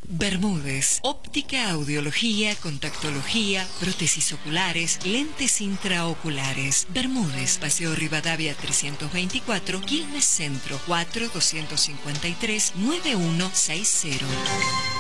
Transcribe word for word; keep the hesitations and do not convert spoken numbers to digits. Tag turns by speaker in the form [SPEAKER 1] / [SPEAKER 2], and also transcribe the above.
[SPEAKER 1] Bermúdez, óptica, audiología, contactología, prótesis oculares, lentes intraoculares. Bermúdez, Paseo Rivadavia trescientos veinticuatro, Quilmes Centro, cuatro dos cinco tres, nueve uno seis cero.